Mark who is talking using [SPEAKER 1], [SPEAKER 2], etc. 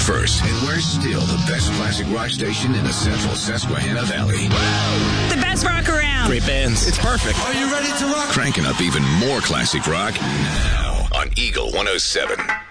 [SPEAKER 1] first, and we're still the best classic rock station in the central Susquehanna Valley.
[SPEAKER 2] The best rock around.
[SPEAKER 3] Great bands. It's perfect.
[SPEAKER 1] Are you ready to rock? Cranking up even more classic rock now on Eagle 107.